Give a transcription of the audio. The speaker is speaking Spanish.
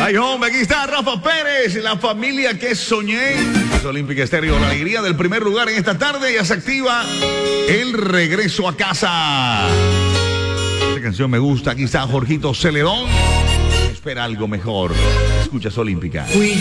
Ay, hombre, aquí está Rafa Pérez, la familia que soñé. Es Olímpica Estéreo, la alegría del primer lugar en esta tarde. Ya se activa el regreso a casa. Esta canción me gusta. Aquí está Jorgito Celedón. Espera algo mejor. Escuchas Olímpica.